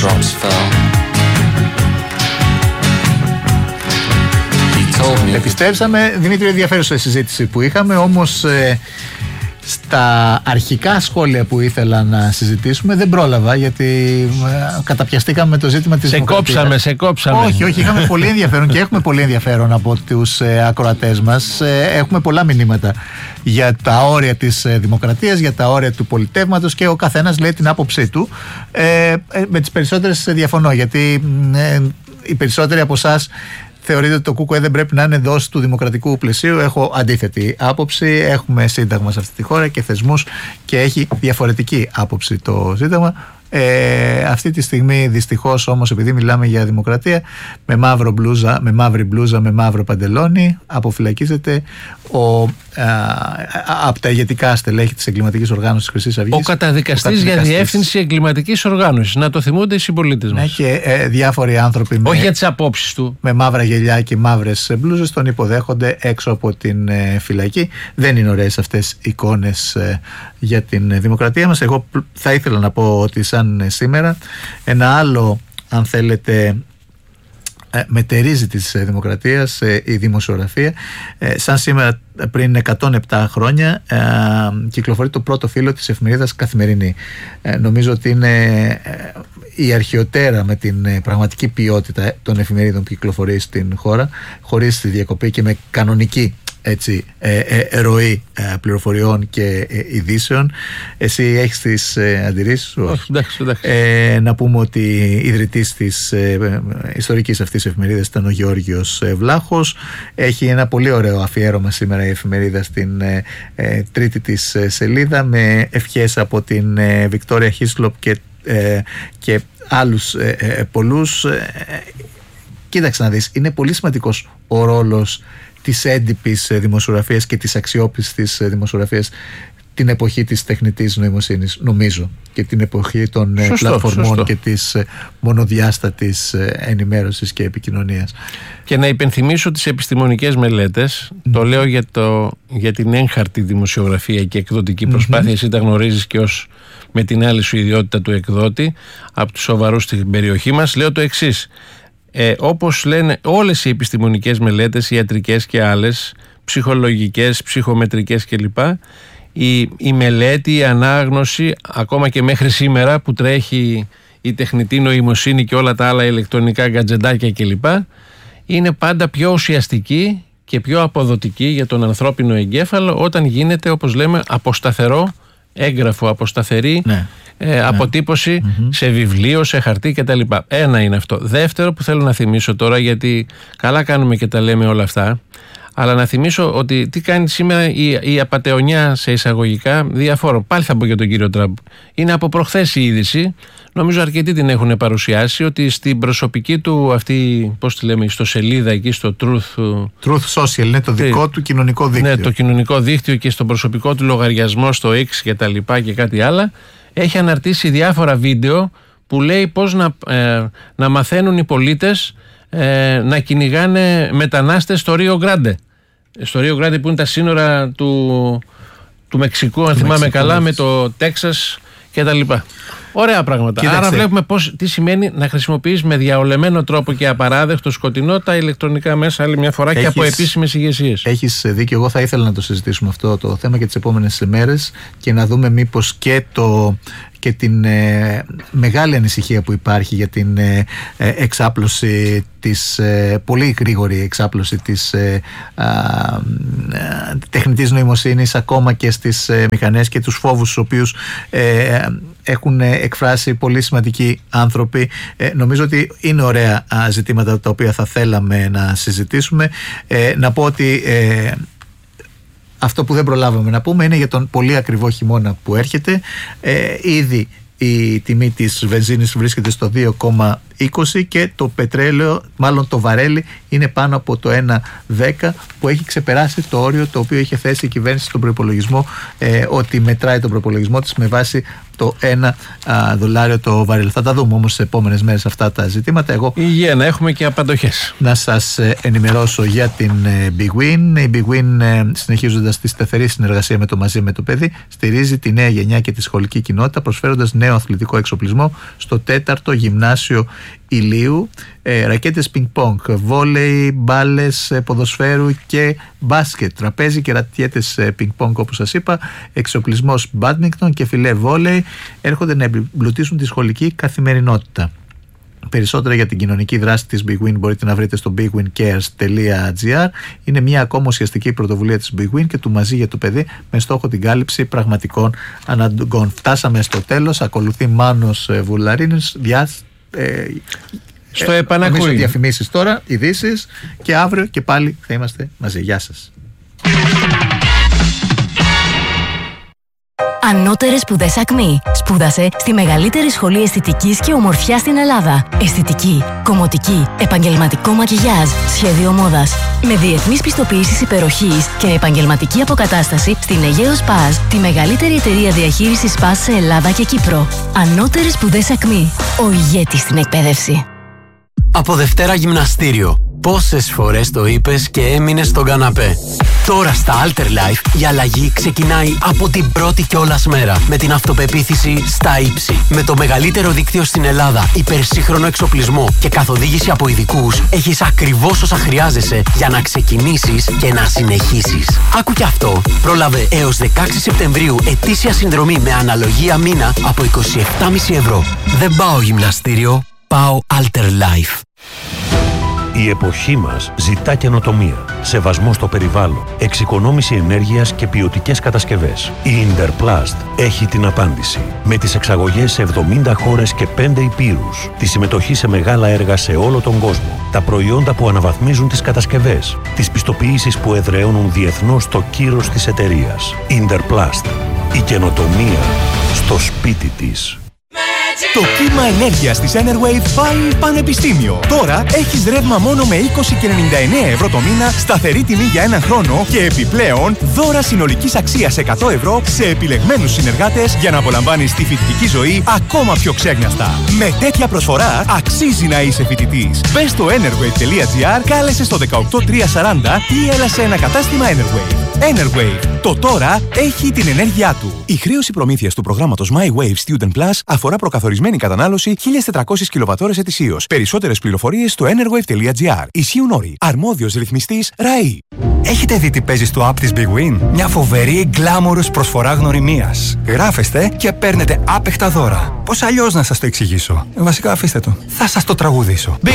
raindrops fell. Επιστρέψαμε. Δημήτρη, ενδιαφέρουσα συζήτηση που είχαμε, όμως στα αρχικά σχόλια που ήθελα να συζητήσουμε δεν πρόλαβα, γιατί καταπιαστήκαμε με το ζήτημα της δημοκρατίας. Σε κόψαμε. Όχι, είχαμε πολύ ενδιαφέρον και έχουμε πολύ ενδιαφέρον από τους ακροατές μας. Έχουμε πολλά μηνύματα για τα όρια της δημοκρατίας, για τα όρια του πολιτεύματος, και ο καθένας λέει την άποψή του. Με τις περισσότερες διαφωνώ, γιατί οι περισσότεροι από εσάς θεωρείτε ότι το ΚΚΕ δεν πρέπει να είναι δόση του δημοκρατικού πλαισίου. Έχω αντίθετη άποψη. Έχουμε σύνταγμα σε αυτή τη χώρα και θεσμούς, και έχει διαφορετική άποψη το σύνταγμα. Αυτή τη στιγμή, δυστυχώς όμως, επειδή μιλάμε για δημοκρατία, με μαύρη μπλούζα, με μαύρο παντελόνι, αποφυλακίζεται από τα ηγετικά στελέχη της εγκληματικής οργάνωσης Χρυσής Αυγής. Ο καταδικαστής για διεύθυνση εγκληματικής οργάνωσης. Να το θυμούνται οι συμπολίτες μας. Και διάφοροι άνθρωποι όχι για τις απόψεις του, με μαύρα γελιά και μαύρες μπλούζες τον υποδέχονται έξω από την φυλακή. Δεν είναι ωραίες αυτές οι εικόνες για την δημοκρατία μας. Εγώ θα ήθελα να πω ότι σαν σήμερα ένα άλλο, αν θέλετε, μετερίζει της δημοκρατίας η δημοσιογραφία. Σαν σήμερα πριν 107 χρόνια κυκλοφορεί το πρώτο φύλλο της εφημερίδας Καθημερινή. Νομίζω ότι είναι η αρχαιοτέρα με την πραγματική ποιότητα των εφημερίδων που κυκλοφορεί στην χώρα, χωρίς τη διακοπή και με κανονική ροή πληροφοριών και ειδήσεων. Εσύ έχεις τις αντιρρήσεις σου? Όχι, εντάξει. Να πούμε ότι ιδρυτής της ιστορικής αυτής εφημερίδας ήταν ο Γεώργιος Βλάχος. Έχει ένα πολύ ωραίο αφιέρωμα σήμερα η εφημερίδα στην τρίτη της σελίδα, με ευχές από την Βικτόρια Χίσλοπ και άλλους πολλούς. Κοίταξε να δεις, είναι πολύ σημαντικός ο ρόλος της έντυπης δημοσιογραφίας και της αξιόπιστης δημοσιογραφίας την εποχή της τεχνητής νοημοσύνης, νομίζω, και την εποχή των πλατφορμών και της μονοδιάστατης ενημέρωσης και επικοινωνίας. Και να υπενθυμίσω τις επιστημονικές μελέτες. Το λέω για την έγχαρτη δημοσιογραφία και εκδοτική προσπάθεια. Εσύ τα γνωρίζεις και ως με την άλλη σου ιδιότητα του εκδότη, από τους σοβαρούς στην περιοχή μας. Λέω το εξής. Όπως λένε όλες οι επιστημονικές μελέτες, ιατρικές και άλλες, ψυχολογικές, ψυχομετρικές κλπ., η μελέτη, η ανάγνωση, ακόμα και μέχρι σήμερα που τρέχει η τεχνητή νοημοσύνη και όλα τα άλλα ηλεκτρονικά γκατζεντάκια κλπ., είναι πάντα πιο ουσιαστική και πιο αποδοτική για τον ανθρώπινο εγκέφαλο όταν γίνεται, όπως λέμε, από σταθερό έγγραφο, από σταθερή αποτύπωση σε βιβλίο, σε χαρτί κτλ. Ένα είναι αυτό. Δεύτερο που θέλω να θυμίσω τώρα, γιατί καλά κάνουμε και τα λέμε όλα αυτά, αλλά να θυμίσω ότι τι κάνει σήμερα η απατεωνιά, σε εισαγωγικά, διαφόρων. Πάλι θα πω για τον κύριο Τραμπ. Είναι από προχθές η είδηση. Νομίζω αρκετοί την έχουν παρουσιάσει, ότι στην προσωπική του αυτή, πώς τη λέμε, στο σελίδα εκεί, στο Truth Social, είναι το δικό του κοινωνικό δίκτυο. Ναι, το κοινωνικό δίκτυο, και στον προσωπικό του λογαριασμό στο X και τα λοιπά και κάτι άλλα, έχει αναρτήσει διάφορα βίντεο που λέει πώς να μαθαίνουν οι πολίτες να κυνηγάνε μετανάστες στο Ρίο Γκράντε. Στο Ρίο Γκράντε που είναι τα σύνορα του Μεξικού, αν θυμάμαι καλά, με το Τέξας και τα λοιπά. Ωραία πράγματα. Κοίταξε. Άρα βλέπουμε τι σημαίνει να χρησιμοποιείς με διαολεμένο τρόπο και απαράδεκτο, σκοτεινό, τα ηλεκτρονικά μέσα άλλη μια φορά και από επίσημες ηγεσίες. Έχεις δίκιο. Εγώ θα ήθελα να το συζητήσουμε αυτό το θέμα και τις επόμενες μέρες, και να δούμε μήπως και την μεγάλη ανησυχία που υπάρχει για την εξάπλωση της πολύ γρήγορη εξάπλωση της τεχνητής νοημοσύνης, ακόμα και στις μηχανές, και τους φόβους τους οποίους έχουν εκφράσει πολύ σημαντικοί άνθρωποι. Νομίζω ότι είναι ωραία ζητήματα τα οποία θα θέλαμε να συζητήσουμε. Να πω ότι αυτό που δεν προλάβαμε να πούμε είναι για τον πολύ ακριβό χειμώνα που έρχεται. Ήδη η τιμή της βενζίνης βρίσκεται στο 2,20 και το πετρέλαιο, μάλλον το βαρέλι, είναι πάνω από το 1,10, που έχει ξεπεράσει το όριο το οποίο είχε θέσει η κυβέρνηση στον προϋπολογισμό, ότι μετράει τον προϋπολογισμό της με βάση το $1 το βαρέλ. Θα τα δούμε όμως στις επόμενες μέρες αυτά τα ζητήματα. Εγώ υγεία να έχουμε και απαντοχές. Να σας ενημερώσω για την Big Win. Η Big Win, συνεχίζοντας τη σταθερή συνεργασία με το Μαζί με το Παιδί, στηρίζει τη νέα γενιά και τη σχολική κοινότητα, προσφέροντας νέο αθλητικό εξοπλισμό στο 4ο Γυμνάσιο Ηλίου, ρακέτες πινκ-πονγκ, βόλεϊ, μπάλες ποδοσφαίρου και μπάσκετ, τραπέζι και ρακέτες πινκ-πονγκ όπως σας είπα, εξοπλισμός μπάντμινγκτον και φιλέ βόλεϊ έρχονται να εμπλουτίσουν τη σχολική καθημερινότητα. Περισσότερα για την κοινωνική δράση της Big Win μπορείτε να βρείτε στο bigwincares.gr. Είναι μια ακόμα ουσιαστική πρωτοβουλία της Big Win και του Μαζί για το Παιδί με στόχο την κάλυψη πραγματικών αναγκών. Φτάσαμε στο τέλος. Ακολουθεί Μάνος Βουλαρίνης. Στο επανακούει. Διαφημίσεις τώρα, ειδήσεις, και αύριο και πάλι θα είμαστε μαζί. Γεια σας. Ανώτερες σπουδές ΑΚΜΗ. Σπούδασε στη μεγαλύτερη σχολή αισθητικής και ομορφιάς στην Ελλάδα. Αισθητική, κομμωτική, επαγγελματικό μακιγιάζ, σχέδιο μόδας. Με διεθνείς πιστοποιήσεις υπεροχής και επαγγελματική αποκατάσταση στην Αιγαίος Σπάζ, τη μεγαλύτερη εταιρεία διαχείρισης Σπάζ σε Ελλάδα και Κύπρο. Ανώτερες σπουδές ΑΚΜΗ. Ο ηγέτης στην εκπαίδευση. Από Δευτέρα γυμναστήριο. Πόσες φορές το είπες και έμεινες στον καναπέ. Τώρα στα Alter Life η αλλαγή ξεκινάει από την πρώτη κιόλας μέρα. Με την αυτοπεποίθηση στα ύψη. Με το μεγαλύτερο δίκτυο στην Ελλάδα, υπερσύγχρονο εξοπλισμό και καθοδήγηση από ειδικούς, έχεις ακριβώς όσα χρειάζεσαι για να ξεκινήσεις και να συνεχίσεις. Άκου κι αυτό. Πρόλαβε έως 16 Σεπτεμβρίου ετήσια συνδρομή με αναλογία μήνα από 27,5 ευρώ. Δεν πάω γυμναστήριο, πάω Alter Life. Η εποχή μας ζητά καινοτομία, σεβασμό στο περιβάλλον, εξοικονόμηση ενέργειας και ποιοτικές κατασκευές. Η Interplast έχει την απάντηση. Με τις εξαγωγές σε 70 χώρες και 5 υπήρους, τη συμμετοχή σε μεγάλα έργα σε όλο τον κόσμο, τα προϊόντα που αναβαθμίζουν τις κατασκευές, τις πιστοποιήσεις που εδραιώνουν διεθνώς το κύρος της εταιρείας. Interplast. Η καινοτομία στο σπίτι της. Το κύμα ενέργειας της Enerwave πάει πανεπιστήμιο. Τώρα έχεις ρεύμα μόνο με 20,99 ευρώ το μήνα, σταθερή τιμή για έναν χρόνο και επιπλέον δώρα συνολικής αξίας 100 ευρώ σε επιλεγμένους συνεργάτες για να απολαμβάνεις τη φοιτητική ζωή ακόμα πιο ξέγνιαστα. Με τέτοια προσφορά αξίζει να είσαι φοιτητής. Μπες στο enerwave.gr, κάλεσε στο 18340 ή έλα σε ένα κατάστημα Enerwave. Enerwave. Το τώρα έχει την ενέργειά του. Η χρέωση προμήθειας του προγράμματος My Wave Student Plus αφορά προκαθορισμένη κατανάλωση 1.400 κιλοβατώρες ετησίως. Περισσότερες πληροφορίες στο enerwave.gr. Ισχύουν όροι. Αρμόδιος ρυθμιστής ΡΑΗ. Έχετε δει τι παίζει στο app της Big Win? Μια φοβερή γκλάμορος προσφορά γνωριμίας. Γράφεστε και παίρνετε άπεχτα δώρα. Πώς αλλιώς να σας το εξηγήσω? Βασικά αφήστε το. Θα σας το τραγουδήσω.